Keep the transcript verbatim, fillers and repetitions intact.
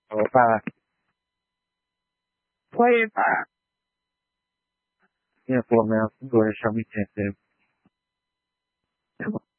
Opa, Opa, yeah, pelo menos dois, já há muito tempo.